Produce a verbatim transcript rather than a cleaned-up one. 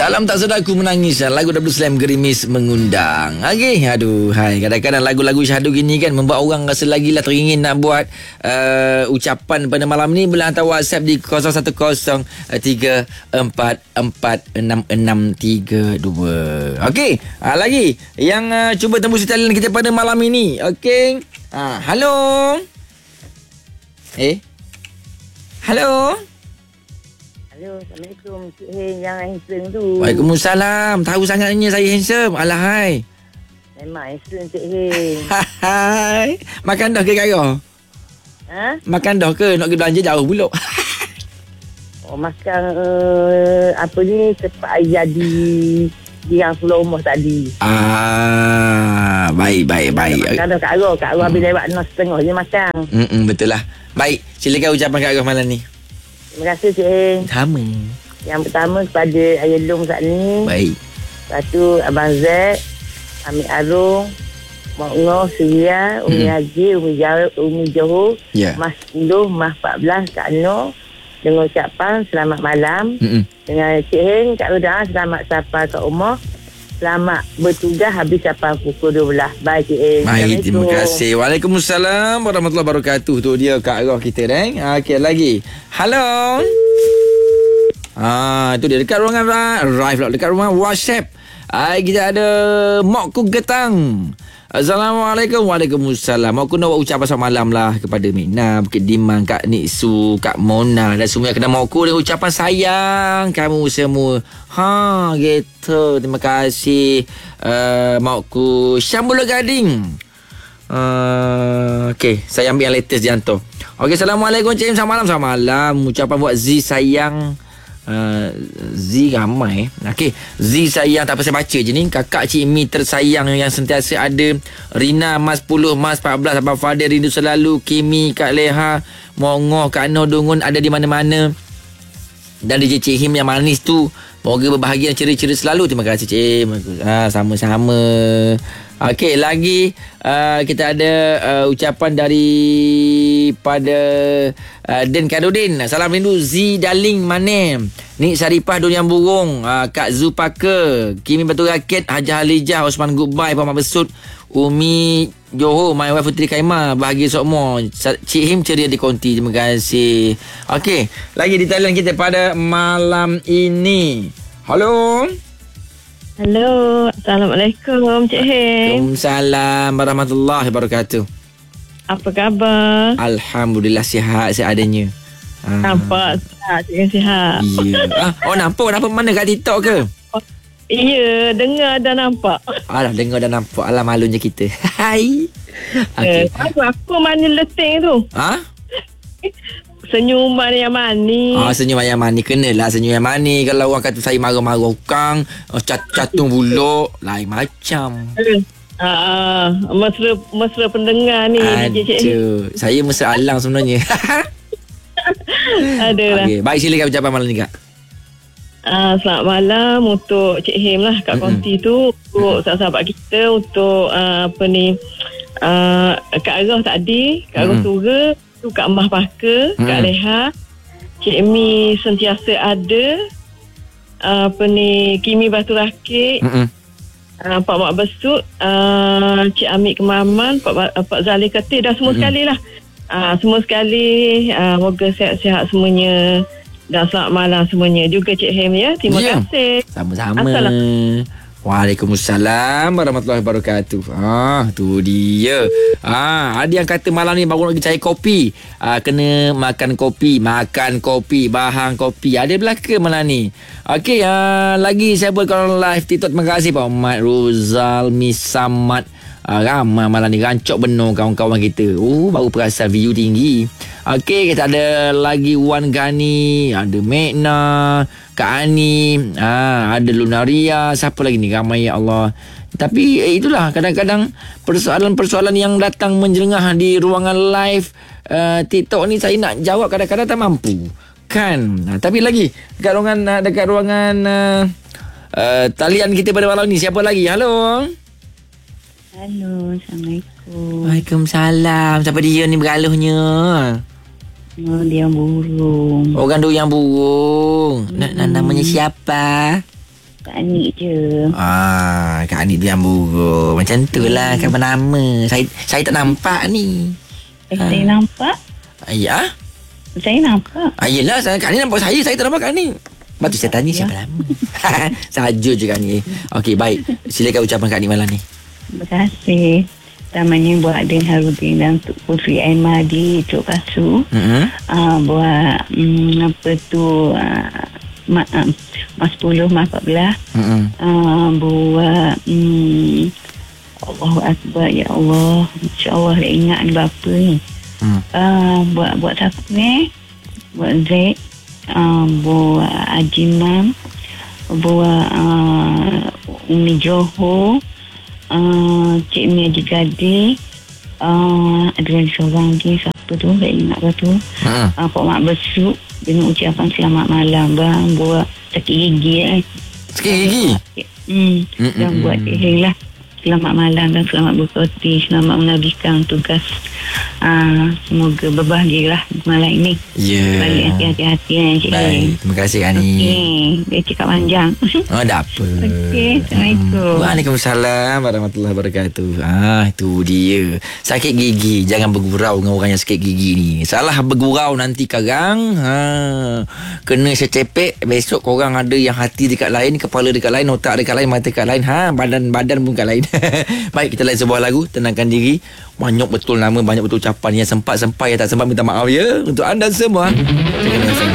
Dalam tak sedar aku menangis, lagu Abdul Salam Gerimis mengundang. Okey, aduh, hai. Kadang-kadang lagu-lagu syahdu gini kan membuat orang rasa lagi lah teringin nak buat uh, ucapan pada malam ni. Boleh hantar WhatsApp di kosong satu kosong tiga empat empat enam enam tiga dua. Okey, uh, lagi yang uh, cuba tembus talian kita pada malam ini. Okey. Uh, halo. Eh? Halo. Halo, Assalamualaikum. Cik Heng yang handsome tu. Waalaikumsalam. Tahu sangatnya saya handsome. Alahai. Memang handsome Cik Heng. Hai. Makan dah ke Kara? Ha? Makan dah ke? Nak pergi belanja jauh pula. Oh, makan uh, apa ni tempat jadi di yang Pulau Umar tadi. Ah, baik, baik, baik. Makan dah Kak Aro. Kak Aro hmm. habis lewat enam setengah je makan. Hmm, betul lah. Baik, silakan ucapan Kak Aro malam ni. Terima kasih Cik Heng. Sama. Yang pertama kepada Ayah Long saat ni. Baik. Lepas tu Abang Zek, Amir Arung, Mak Ngoh, Surya, Umi hmm. Haji, Umi Johor, Umi Johor, yeah. Mas sepuluh, Mas empat belas, Kak Noh. Dengan ucapan selamat malam. Hmm. Dengan Cik Heng, Kak Roda, selamat sampai ke rumah. Selamat bertugas habis sampai pukul dua belas. Baik Cik Heng. Baik, terima kasih. Waalaikumsalam warahmatullahi wabarakatuh. Tu dia Kak Roh kita dah. Okey, lagi. Halo. Ah, tu dia dekat ruangan Rive lah, dekat ruangan WhatsApp. Ah, kita ada Mokku Getang. Assalamualaikum. Waalaikumsalam. Aku nak buat ucapan selamat malam lah kepada Mina, Bukit Dimang, Kak Niksu, Kak Mona dan semua yang kena Mokku dengan ucapan sayang kamu semua. Ha, gitu. Terima kasih uh, Mokku Syambula Gading. Uh, Okey, saya ambil yang latest dia hantar. Okey, Assalamualaikum Cik. Selamat malam. Selamat malam. Ucapan buat Z sayang. Uh, Z ramai. Okey, Z sayang, tak apa saya baca je ni. Kakak Cik Mi tersayang yang sentiasa ada. Rina Mas sepuluh, Mas empat belas, Abang Fadil rindu selalu. Kimi, Kak Leha, Mongoh, Kak Noh Dungun ada di mana-mana. Dan D J Cik Him yang manis tu, moga berbahagia dan ceria-ceria selalu. Terima kasih Cik. Ah, sama-sama. Okey, lagi uh, kita ada uh, ucapan daripada uh, Den Kadudin. Salam rindu Z Darling Manem, Nik Saripah Durian Burung, uh, Kak Zupaka, Kimi Batu Raket, Hajah Halijah, Osman Goodbye, Muhammad Besut, Umi Johor, My Wife Putri Kaimah, bahagia semua. Cik Him ceria di konti. Terima kasih. Okey, lagi di talian kita pada malam ini. Halo. Halo, Assalamualaikum Cik Heng. Waalaikumsalam warahmatullahi wabarakatuh. Apa khabar? Alhamdulillah sihat seadanya. Ha. Nampak sihat, Cik Heng sihat. Ya. Ah, oh nampak, nampak mana kat TikTok ke? Oh, iya, dengar dan nampak. Alah, dengar dan nampak. Alah, malunya kita. Hai. Okay. Eh, apa, apa mana letih tu? Ha? Senyuman yang manis. Ah, senyuman yang manis. Kenalah senyum yang manis. Kalau orang kata saya marah-marah ukang, cat catung buluk, lain macam. Ah, uh, mesra mesra pendengar ni. Aduh, saya mesra alang sebenarnya. Aduh. Okay, baik, silakan ucapan malam ni Kak. Uh, selamat malam untuk Cik Him lah kat mm-hmm. konti tu, untuk mm-hmm. sahabat kita, untuk uh, apa ni uh, Kak Arah tadi, Kak Arah mm-hmm. Tura tu, Kak Mah Paka, hmm. Kak Leha, Cik Mi sentiasa ada, uh, apa ni Kimi Batu Rakit, hmm. uh, Pak Mak Besut, uh, Cik Amik Kemaman, Pak, Pak Zali Ketir dan semua hmm. sekali lah. Uh, semua sekali, uh, moga sihat-sihat semuanya dan selamat malam semuanya. Juga Cik Hem ya. Terima yeah. kasih. Sama-sama. Waalaikumsalam warahmatullahi wabarakatuh. Ah, tu dia. Ah, ada yang kata malam ni baru nak pergi cari kopi. Ah, kena makan kopi, makan kopi, bahang kopi. Ada belaka malam ni. Okey, ah, lagi saya buat kalau live TikTok. Terima kasih Pak Mat Rozal Misamat. Ah, ramai malam ni, rancok benar kawan-kawan kita. Oh, baru perasan view tinggi. Okey, kita ada lagi Wan Gani, ada Mekna, Kak Ani, ah, ada Lunaria, siapa lagi ni? Ramai ya Allah. Tapi eh, itulah kadang-kadang persoalan-persoalan yang datang menjerengah di ruangan live uh, TikTok ni, saya nak jawab kadang-kadang tak mampu. Kan? Nah, tapi lagi dekat ruangan dekat ruangan uh, uh, talian kita pada malam ni, siapa lagi? Halo. Halo, Assalamualaikum. Waalaikumsalam. Siapa dia ni bergaluhnya? Oh, dia burung. Orang tu yang burung. Hmm. N- namanya siapa? Kak Anik je. Ah, Kak Anik biar buruk. Macam tu lah kan bernama. Saya saya tak nampak ni. Eh, ha. Saya nampak. Ah, ya? Saya nampak. Ah, yelah, saya, Kak Anik nampak saya. Saya tak nampak Kak Anik. Lepas tu saya tanya ya. siapa nama. Saja je Kak Anik. Okey, baik. Silakan ucapan Kak Anik malam ni. Terima kasih. Pertamanya buat Adin Harudin dan untuk Putri Ain Mahdi Cuk Kasu. Mm-hmm. Uh, buat um, apa tu uh, mak uh, mas sepuluh, mas empat belas. Mm-hmm. Uh, buat um, Allahu Akbar, ya Allah. InsyaAllah dah ingat ni bapa ni. Mm. Uh, buat buat siapa ni? Buat Zaid. Uh, buat Haji Mam. Buat uh, Umi Johor. Uh, Cik Mi Haji Gading. Uh, ada lagi seorang lagi. Siapa tu? Tak ingat ke tu. Mm. Uh, Pak Mak Besuk. Dengan ucapan selamat malam bang. Buat sakit gigi eh. Sakit gigi? Hmm. Mm, Dan mm, buat mm. eh lah. Selamat malam dan selamat berkoti. Selamat menagihkan tugas. Uh, semoga berbahagialah malam ini. Ya. Balik hati-hati eh, Cik. Baik, terima kasih Kak Anik. Okey, dia cakap panjang. Oh, tak apa. Okey, Assalamualaikum. Waalaikumsalam warahmatullahi wabarakatuh. Ah, itu dia. Sakit gigi, jangan bergurau dengan orang yang sakit gigi ni. Salah bergurau nanti karang, ha, kena secepek, besok korang ada yang hati dekat lain, kepala dekat lain, otak dekat lain, mata dekat lain, ha, badan-badan pun dekat lain. Baik, kita lain sebuah lagu, tenangkan diri. Banyak betul nama, banyak betul ucapan yang sempat-sempat, yang tak sempat minta maaf ya untuk anda semua. Jangan